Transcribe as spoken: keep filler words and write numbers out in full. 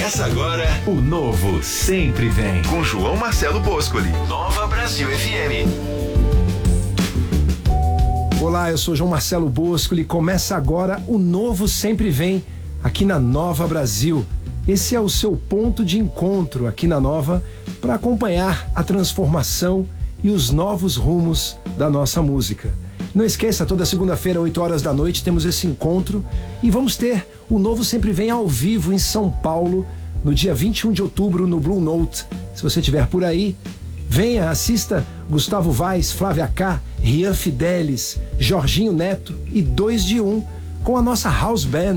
Começa agora O Novo Sempre Vem. com João Marcelo Boscoli. Nova Brasil F M. Olá, eu sou João Marcelo Boscoli e começa agora O Novo Sempre Vem, aqui na Nova Brasil. Esse é o seu ponto de encontro aqui na Nova para acompanhar a transformação e os novos rumos da nossa música. Não esqueça, toda segunda-feira, oito horas da noite, temos esse encontro e vamos ter O Novo Sempre Vem ao vivo em São Paulo, no dia vinte e um de outubro, no Blue Note. Se você estiver por aí, venha, assista Gustavo Vaz, Flávia K, Rian Fidelis, Jorginho Neto e Dois de Um, com a nossa House Band.